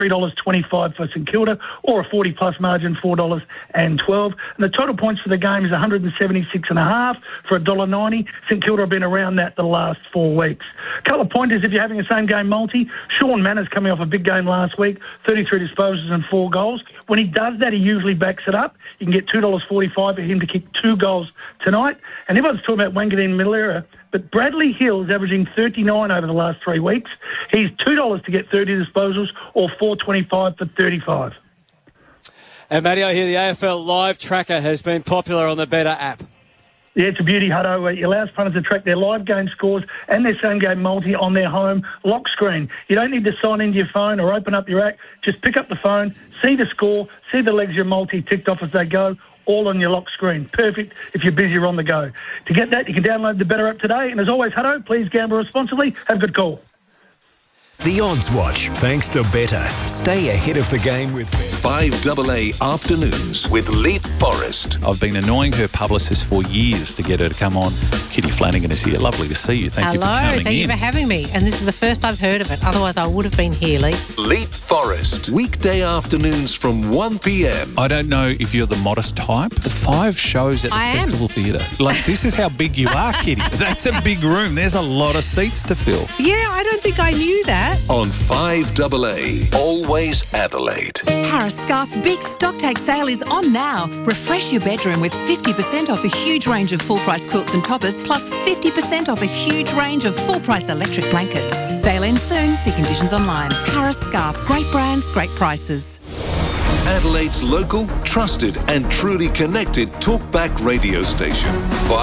$3.25 for St Kilda, or a 40-plus margin, $4.12. And the total points for the game is 176.5 for $1.90. St Kilda have been around that the last 4 weeks. A couple of pointers if you're having a same-game multi. Sean Manners coming off a big game last week, 33 disposals and 4 goals. When he does that, he usually backs it up. You can get $2.45 for him to kick 2 goals tonight. And everyone's talking about Wanganeen Millera, but Bradley Hill is averaging 39 over the last 3 weeks. He's $2 to get 30 disposals, or $4.25 for 35. And Matty, I hear the AFL Live Tracker has been popular on the Betr app. Yeah, it's a beauty, Hutto. It allows punters to track their live game scores and their same-game multi on their home lock screen. You don't need to sign into your phone or open up your app. Just pick up the phone, see the score, see the legs of your multi ticked off as they go, all on your lock screen. Perfect if you're busy or on the go. To get that, you can download the Betr app today. And as always, Hutto, please gamble responsibly. Have a good call. The Odds Watch, thanks to Betr. Stay ahead of the game with 5AA Afternoons with Leith Forrest. I've been annoying her publicist for years to get her to come on. Kitty Flanagan is here. Lovely to see you. Thank you for coming in. Hello, thank you for having me. And this is the first I've heard of it. Otherwise, I would have been here, Lee. Leith Forrest. Weekday afternoons from 1 p.m. I don't know if you're the modest type. The 5 shows at the Festival Theatre. Like, this is how big you are, Kitty. That's a big room. There's a lot of seats to fill. Yeah, I don't think I knew that. On 5AA, always Adelaide. Harris Scarf Big Stock Take Sale is on now. Refresh your bedroom with 50% off a huge range of full-price quilts and toppers, plus 50% off a huge range of full-price electric blankets. Sale ends soon. See conditions online. Harris Scarf. Great brands, great prices. Adelaide's local, trusted and truly connected talkback radio station.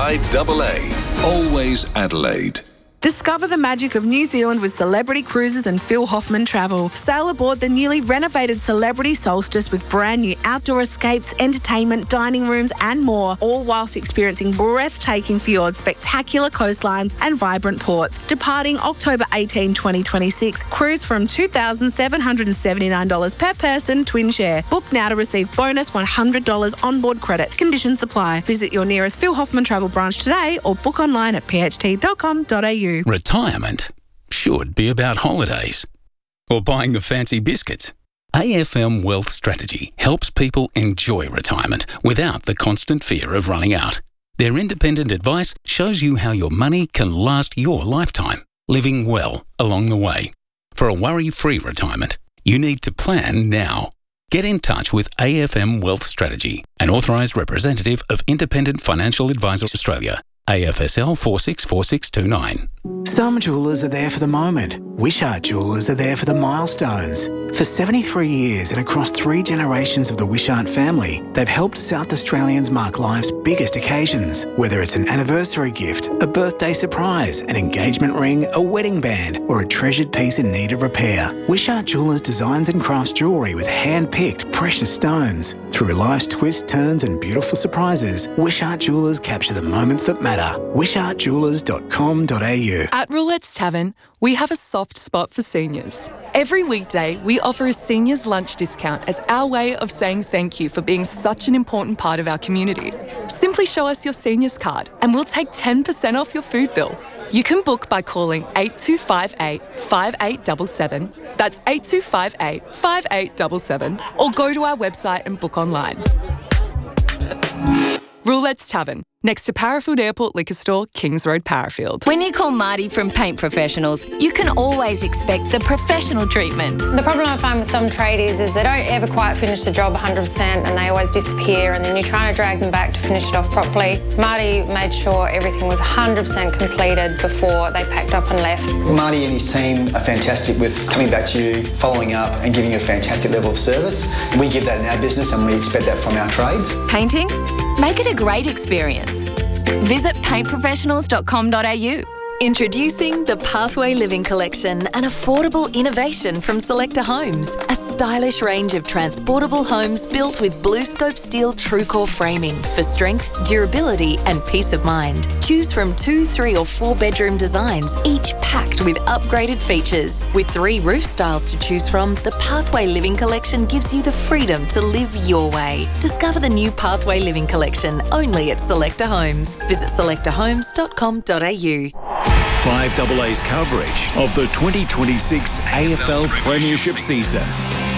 5AA, always Adelaide. Discover the magic of New Zealand with Celebrity Cruises and Phil Hoffman Travel. Sail aboard the newly renovated Celebrity Solstice with brand new outdoor escapes, entertainment, dining rooms and more, all whilst experiencing breathtaking fjords, spectacular coastlines and vibrant ports. Departing October 18, 2026. Cruise from $2,779 per person, twin share. Book now to receive bonus $100 onboard credit. Conditions apply. Visit your nearest Phil Hoffman Travel branch today or book online at pht.com.au. Retirement should be about holidays or buying the fancy biscuits. AFM Wealth Strategy helps people enjoy retirement without the constant fear of running out. Their independent advice shows you how your money can last your lifetime, living well along the way. For a worry-free retirement, you need to plan now. Get in touch with AFM Wealth Strategy, an authorised representative of Independent Financial Advisors Australia. AFSL 464629. Some jewellers are there for the moment. Wishart Jewellers are there for the milestones. For 73 years and across 3 generations of the Wishart family, they've helped South Australians mark life's biggest occasions. Whether it's an anniversary gift, a birthday surprise, an engagement ring, a wedding band, or a treasured piece in need of repair, Wishart Jewellers designs and crafts jewellery with hand-picked precious stones. Through life's twists, turns and beautiful surprises, Wishart Jewellers capture the moments that matter. wishartjewellers.com.au. At Roulette's Tavern, we have a soft spot for seniors. Every weekday, we offer a seniors lunch discount as our way of saying thank you for being such an important part of our community. Simply show us your seniors card and we'll take 10% off your food bill. You can book by calling 8258 5877. That's 8258 5877. Or go to our website and book online. Roulette's Tavern, next to Parafield Airport Liquor Store, Kings Road, Parafield. When you call Marty from Paint Professionals, you can always expect the professional treatment. The problem I find with some tradies is they don't ever quite finish the job 100% and they always disappear, and then you're trying to drag them back to finish it off properly. Marty made sure everything was 100% completed before they packed up and left. Marty and his team are fantastic with coming back to you, following up and giving you a fantastic level of service. We give that in our business and we expect that from our trades. Painting? Make it a great experience. Visit paintprofessionals.com.au. Introducing the Pathway Living Collection, an affordable innovation from Selector Homes. A stylish range of transportable homes built with BlueScope steel TrueCore framing for strength, durability and peace of mind. Choose from 2, 3 or 4 bedroom designs, each packed with upgraded features. With 3 roof styles to choose from, the Pathway Living Collection gives you the freedom to live your way. Discover the new Pathway Living Collection only at Selector Homes. Visit selectorhomes.com.au. 5AA's coverage of the 2026 AFL Premiership season.